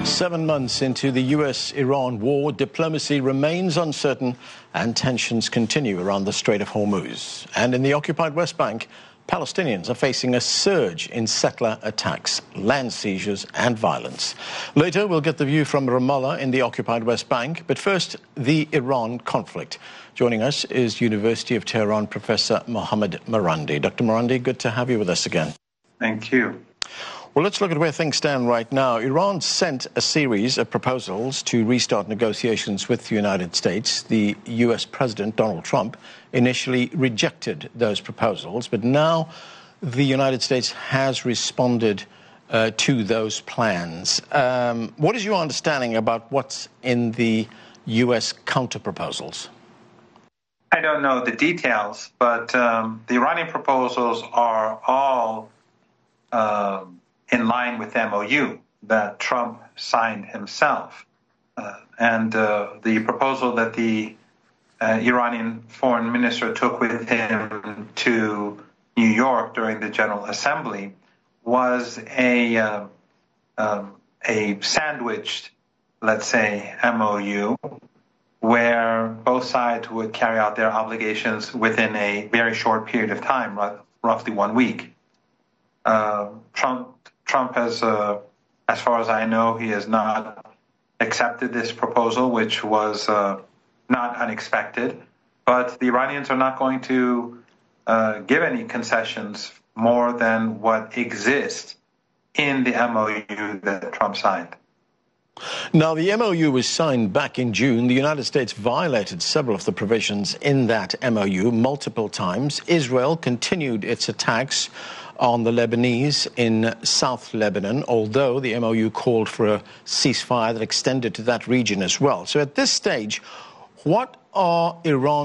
7 months into the US-Iran war, diplomacy remains uncertain and tensions continue around the Strait of Hormuz. And in the occupied West Bank, Palestinians are facing a surge in settler attacks, land seizures and violence. Later, we'll get the view from Ramallah in the occupied West Bank. But first, the Iran conflict. Joining us is University of Tehran Professor Mohammad Marandi. Dr. Marandi, good to have you with us again. Thank you. Well, let's look at where things stand right now. Iran sent a series of proposals to restart negotiations with the United States. The US President, Donald Trump, initially rejected those proposals, but now the United States has responded to those plans. What is your understanding about what's in the US counter-proposals? I don't know the details, but the Iranian proposals are all in line with the MOU that Trump signed himself. And the proposal that the Iranian foreign minister took with him to New York during the General Assembly was a sandwiched, let's say, MOU, where both sides would carry out their obligations within a very short period of time, roughly 1 week. Trump has, as far as I know, he has not accepted this proposal, which was not unexpected. But the Iranians are not going to give any concessions more than what exists in the MOU that Trump signed. Now, the MOU was signed back in June. The United States violated several of the provisions in that MOU multiple times. Israel continued its attacks on the Lebanese in South Lebanon, although the MOU called for a ceasefire that extended to that region as well. So at this stage, what are Iran